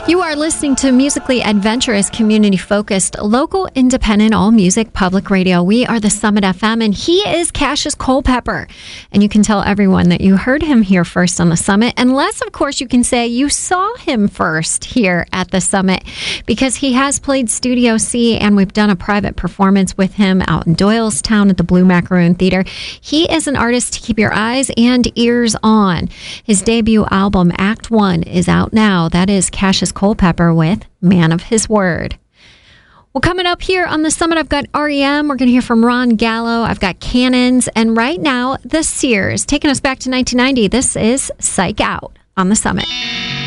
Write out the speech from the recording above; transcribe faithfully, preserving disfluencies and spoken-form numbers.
You are listening to musically adventurous, community-focused, local, independent, all-music public radio. We are the Summit F M, and he is Cassius Culpepper. And you can tell everyone that you heard him here first on the Summit, unless, of course, you can say you saw him first here at the Summit, because he has played Studio C, and we've done a private performance with him out in Doylestown at the Blue Macaroon Theater. He is an artist to keep your eyes and ears on. His debut album, Act One, is out now. That is Cassius Culpepper with Man of His Word. Well, coming up here on the Summit, I've got R E M. We're going to hear from Ron Gallo. I've got Cannons. And right now, The Sears. Taking us back to nineteen ninety, this is Psych Out on the Summit.